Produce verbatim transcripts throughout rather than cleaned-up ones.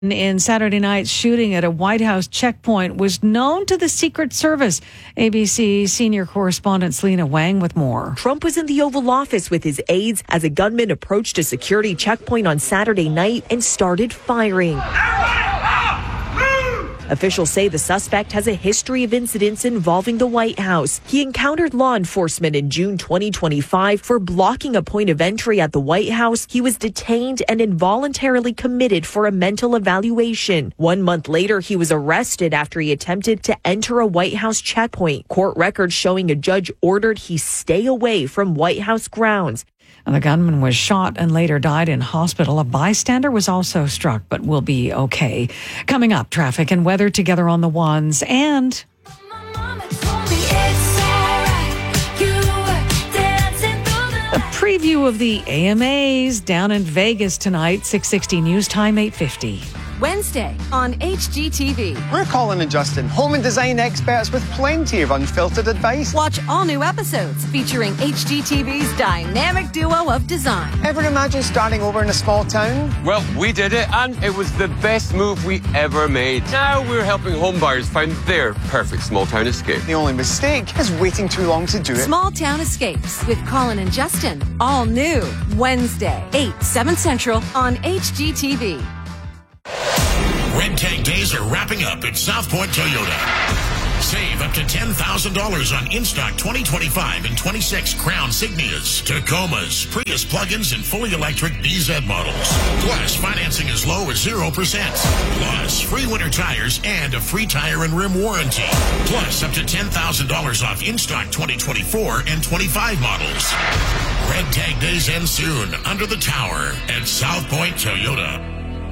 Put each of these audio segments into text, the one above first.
in Saturday night's shooting at a White House checkpoint was known to the Secret Service. A B C senior correspondent Selena Wang with more. Trump was in the Oval Office with his aides as a gunman approached a security checkpoint on Saturday night and started firing. Officials say the suspect has a history of incidents involving the White House. He encountered law enforcement in June twenty twenty-five for blocking a point of entry at the White House. He was detained and involuntarily committed for a mental evaluation. One month later, he was arrested after he attempted to enter a White House checkpoint. Court records showing a judge ordered he stay away from White House grounds. And the gunman was shot and later died in hospital. A bystander was also struck, but will be okay. Coming up, traffic and weather together on the ones, and a preview of the A M As down in Vegas tonight. six sixty News Time, eight fifty. Wednesday on H G T V. We're Colin and Justin, home and design experts with plenty of unfiltered advice. Watch all new episodes featuring H G T V's dynamic duo of design. Ever imagine starting over in a small town? Well, we did it, and it was the best move we ever made. Now we're helping homebuyers find their perfect small town escape. The only mistake is waiting too long to do it. Small Town Escapes with Colin and Justin. All new Wednesday, eight, seven Central on H G T V. Red Tag Days are wrapping up at South Point Toyota. Save up to ten thousand dollars on in-stock twenty twenty-five and twenty-six Crown Signias, Tacomas, Prius plug-ins, and fully electric D Z models. Plus, financing as low as zero percent. Plus, free winter tires and a free tire and rim warranty. Plus, up to ten thousand dollars off in-stock twenty twenty-four and twenty-five models. Red Tag Days end soon under the tower at South Point Toyota.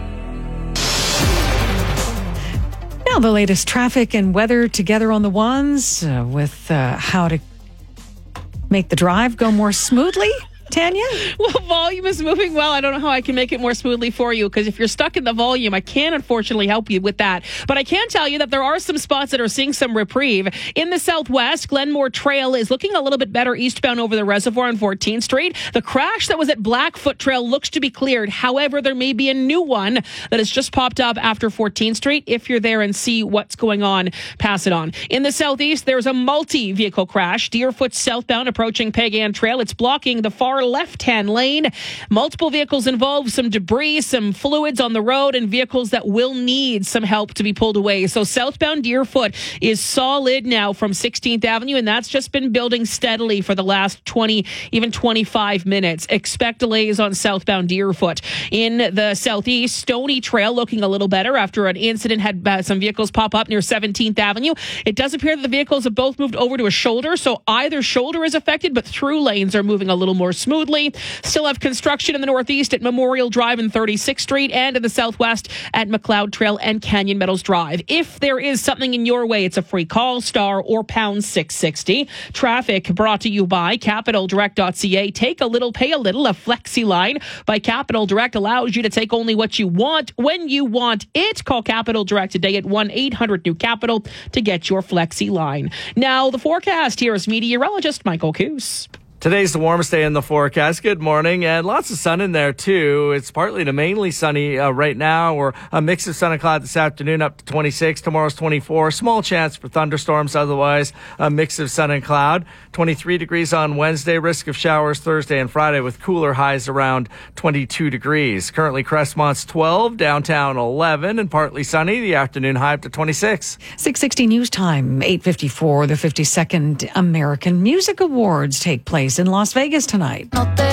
Now the latest traffic and weather together on the ones uh, with uh, how to make the drive go more smoothly. Tanya? Well, volume is moving well. I don't know how I can make it more smoothly for you, because if you're stuck in the volume, I can't unfortunately help you with that. But I can tell you that there are some spots that are seeing some reprieve. In the southwest, Glenmore Trail is looking a little bit better eastbound over the reservoir on fourteenth Street. The crash that was at Blackfoot Trail looks to be cleared. However, there may be a new one that has just popped up after fourteenth Street. If you're there and see what's going on, pass it on. In the southeast, there's a multi-vehicle crash. Deerfoot southbound approaching Peg Ann Trail. It's blocking the far left-hand lane. Multiple vehicles involved, some debris, some fluids on the road, and vehicles that will need some help to be pulled away. So southbound Deerfoot is solid now from sixteenth Avenue, and that's just been building steadily for the last twenty, even twenty-five minutes. Expect delays on southbound Deerfoot. In the southeast, Stony Trail looking a little better after an incident had uh, some vehicles pop up near seventeenth Avenue. It does appear that the vehicles have both moved over to a shoulder, so either shoulder is affected, but through lanes are moving a little more smoothly. Still have construction in the northeast at Memorial Drive and thirty-sixth Street, and in the southwest at McLeod Trail and Canyon Meadows Drive. If there is something in your way, it's a free call, star or pound six sixty. Traffic brought to you by capital direct dot c a. Take a little, pay a little. A flexi line by Capital Direct allows you to take only what you want when you want it. Call Capital Direct today at one eight hundred new capital to get your flexi line. Now, the forecast. Here is meteorologist Michael Coos. Today's the warmest day in the forecast. Good morning, and lots of sun in there, too. It's partly to mainly sunny uh, right now, or a mix of sun and cloud this afternoon up to twenty-six. Tomorrow's twenty-four. Small chance for thunderstorms, otherwise a mix of sun and cloud. twenty-three degrees on Wednesday. Risk of showers Thursday and Friday with cooler highs around twenty-two degrees. Currently, Crestmont's twelve, downtown eleven, and partly sunny. The afternoon high up to twenty-six. six sixty News Time, eight fifty-four. The fifty-second American Music Awards take place in Las Vegas tonight.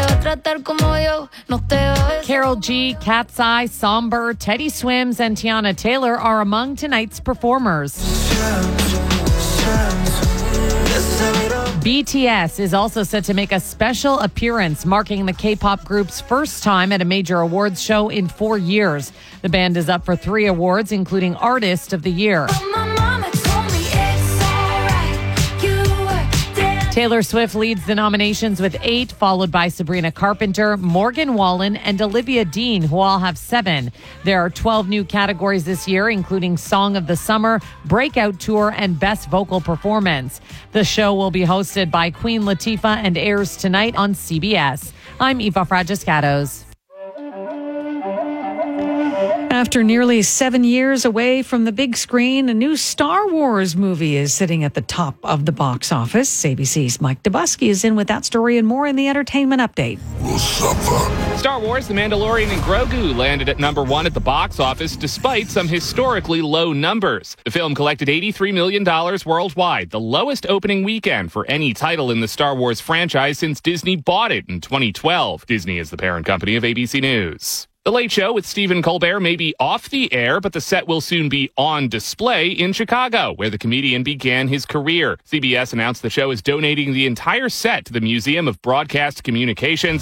Karol G, Cat's Eye, Somber, Teddy Swims, and Tiana Taylor are among tonight's performers. B T S is also set to make a special appearance, marking the K-pop group's first time at a major awards show in four years. The band is up for three awards, including Artist of the Year. Taylor Swift leads the nominations with eight, followed by Sabrina Carpenter, Morgan Wallen, and Olivia Dean, who all have seven. There are twelve new categories this year, including Song of the Summer, Breakout Tour, and Best Vocal Performance. The show will be hosted by Queen Latifah and airs tonight on C B S. I'm Eva Fragiscatos. After nearly seven years away from the big screen, a new Star Wars movie is sitting at the top of the box office. A B C's Mike Dubusky is in with that story and more in the Entertainment Update. We'll suffer. Star Wars, The Mandalorian and Grogu landed at number one at the box office despite some historically low numbers. The film collected eighty-three million dollars worldwide, the lowest opening weekend for any title in the Star Wars franchise since Disney bought it in twenty twelve. Disney is the parent company of A B C News. The Late Show with Stephen Colbert may be off the air, but the set will soon be on display in Chicago, where the comedian began his career. C B S announced the show is donating the entire set to the Museum of Broadcast Communications.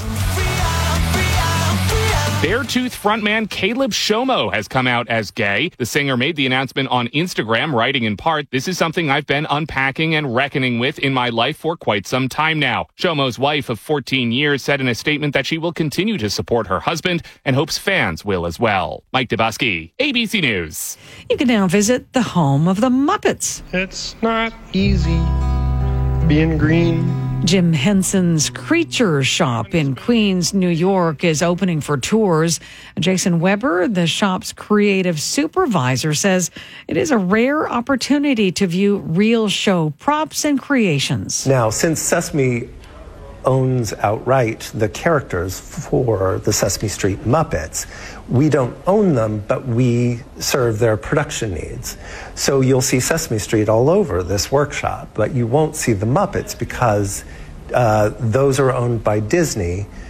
Beartooth frontman Caleb Shomo has come out as gay. The singer made the announcement on Instagram, writing in part, "This is something I've been unpacking and reckoning with in my life for quite some time now." Shomo's wife of fourteen years said in a statement that she will continue to support her husband and hopes fans will as well. Mike Dubusky, A B C News. You can now visit the home of the Muppets. It's not easy being green. Jim Henson's Creature Shop in Queens, New York is opening for tours. Jason Weber, the shop's creative supervisor, says it is a rare opportunity to view real show props and creations. Now, since Sesame owns outright the characters for the Sesame Street Muppets, we don't own them, but we serve their production needs. So you'll see Sesame Street all over this workshop, but you won't see the Muppets because uh, those are owned by Disney.